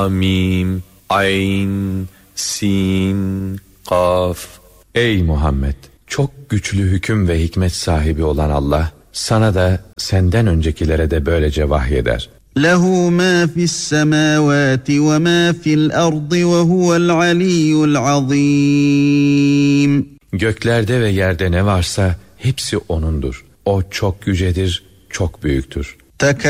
Mim, ayn, sin, kaf. Ey Muhammed! Çok güçlü hüküm ve hikmet sahibi olan Allah, sana da senden öncekilere de böylece vahyeder. لَهُ مَا فِي السَّمَاوَاتِ وَمَا فِي الْأَرْضِ وَهُوَ الْعَلِيُّ الْعَظِيمُ. Göklerde ve yerde ne varsa hepsi O'nundur. O çok yücedir, çok büyüktür.